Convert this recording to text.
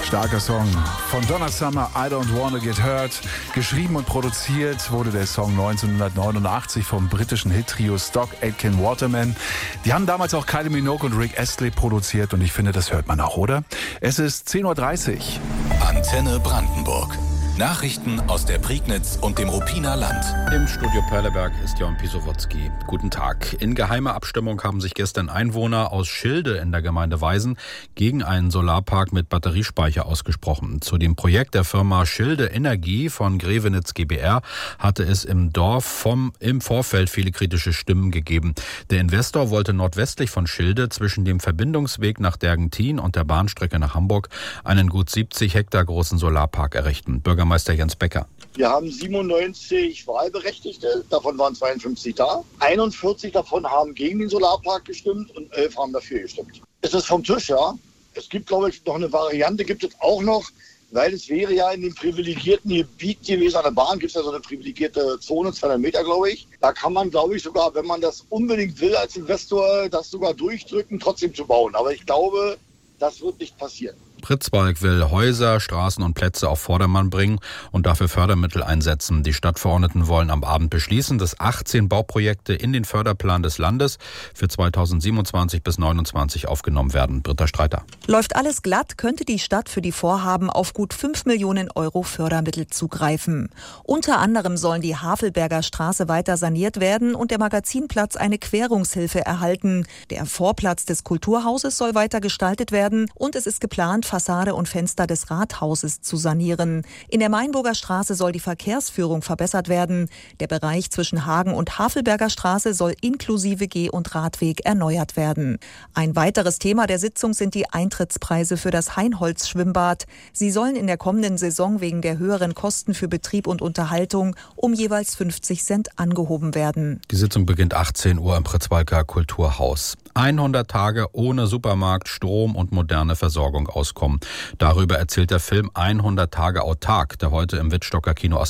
Starker Song von Donna Summer, I Don't Wanna Get Hurt. Geschrieben und produziert wurde der Song 1989 vom britischen Hit-Trio Stock Aitken Waterman. Die haben damals auch Kylie Minogue und Rick Astley produziert und ich finde, das hört man auch, oder? Es ist 10.30 Uhr. Antenne Brandenburg. Nachrichten aus der Prignitz und dem Ruppiner Land. Im Studio Perleberg ist Jon Pisowotzki. Guten Tag. In geheimer Abstimmung haben sich gestern Einwohner aus Schilde in der Gemeinde Weisen gegen einen Solarpark mit Batteriespeicher ausgesprochen. Zu dem Projekt der Firma Schilde Energie von Grevenitz GbR hatte es im Dorf im Vorfeld viele kritische Stimmen gegeben. Der Investor wollte nordwestlich von Schilde zwischen dem Verbindungsweg nach Dergentin und der Bahnstrecke nach Hamburg einen gut 70 Hektar großen Solarpark errichten. Bürgermeister Jens Becker. Wir haben 97 Wahlberechtigte, davon waren 52 da. 41 davon haben gegen den Solarpark gestimmt und 11 haben dafür gestimmt. Es ist vom Tisch, ja. Es gibt, glaube ich, noch eine Variante, gibt es auch noch, weil es wäre ja in dem privilegierten Gebiet gewesen, an der Bahn gibt es ja so eine privilegierte Zone, 200 Meter, glaube ich. Da kann man, glaube ich, sogar, wenn man das unbedingt will als Investor, das sogar durchdrücken, trotzdem zu bauen. Aber ich glaube, das wird nicht passieren. Pritzwalk will Häuser, Straßen und Plätze auf Vordermann bringen und dafür Fördermittel einsetzen. Die Stadtverordneten wollen am Abend beschließen, dass 18 Bauprojekte in den Förderplan des Landes für 2027 bis 2029 aufgenommen werden. Britta Streiter. Läuft alles glatt, könnte die Stadt für die Vorhaben auf gut 5 Millionen Euro Fördermittel zugreifen. Unter anderem sollen die Havelberger Straße weiter saniert werden und der Magazinplatz eine Querungshilfe erhalten. Der Vorplatz des Kulturhauses soll weiter gestaltet werden und es ist geplant, Fassade und Fenster des Rathauses zu sanieren. In der Mainburger Straße soll die Verkehrsführung verbessert werden. Der Bereich zwischen Hagen und Havelberger Straße soll inklusive Geh- und Radweg erneuert werden. Ein weiteres Thema der Sitzung sind die Eintrittspreise für das Heinholz-Schwimmbad. Sie sollen in der kommenden Saison wegen der höheren Kosten für Betrieb und Unterhaltung um jeweils 50 Cent angehoben werden. Die Sitzung beginnt 18 Uhr im Pritzwalker Kulturhaus. 100 Tage ohne Supermarkt, Strom und moderne Versorgung auskommen. Darüber erzählt der Film 100 Tage autark, der heute im Wittstocker Kino